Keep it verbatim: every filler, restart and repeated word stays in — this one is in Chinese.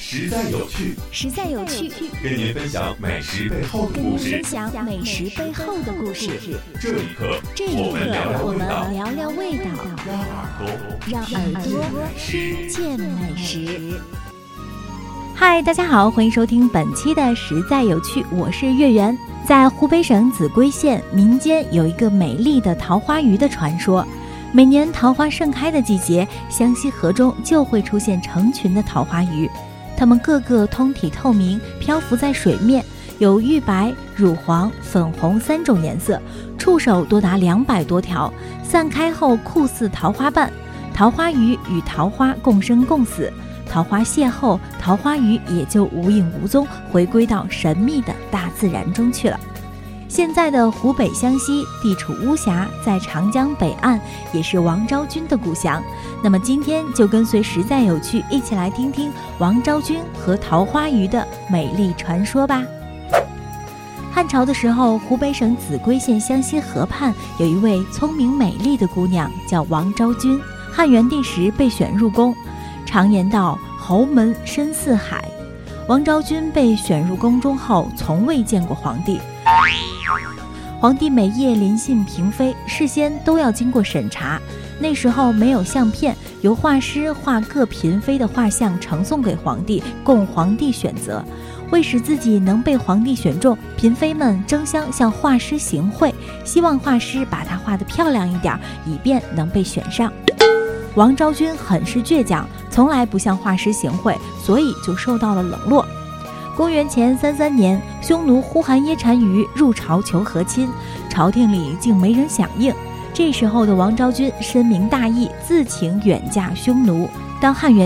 实在有趣， 实在有趣， 跟您分享美食背后的故事。 跟您分享美食背后的故事。 这一刻， 这一刻， 我们聊聊我们味道， 聊聊味道， 让耳朵让耳朵听见美食。嗨，大家好，欢迎收听本期的实在有趣，我是月圆。在湖北省秭归县民间有一个美丽的桃花鱼的传说。每年桃花盛开的季节，湘西河中就会出现成群的桃花鱼，它们个个通体透明，漂浮在水面，有玉白、乳黄、粉红三种颜色，触手多达两百多条，散开后酷似桃花瓣。桃花鱼与桃花共生共死，桃花谢后，桃花鱼也就无影无踪，回归到神秘的大自然中去了。现在的湖北湘西地处巫峡，在长江北岸，也是王昭君的故乡。那么今天就跟随实在有趣，一起来听听王昭君和桃花鱼的美丽传说吧。汉朝的时候，湖北省秭归县湘西河畔有一位聪明美丽的姑娘，叫王昭君。汉元帝时被选入宫，常言道侯门深似海。王昭君被选入宫中后，从未见过皇帝。皇帝每夜临幸嫔妃，事先都要经过审查。那时候没有相片，由画师画各嫔妃的画像呈送给皇帝，供皇帝选择。为使自己能被皇帝选中，嫔妃们争相向画师行贿，希望画师把她画得漂亮一点，以便能被选上。王昭君很是倔强，从来不向画师行贿，所以就受到了冷落。公元前三三年，匈奴呼韩耶单于入朝求和亲，朝廷里竟没人响应。这时候的王昭君深明大义，自请远嫁匈奴。当汉元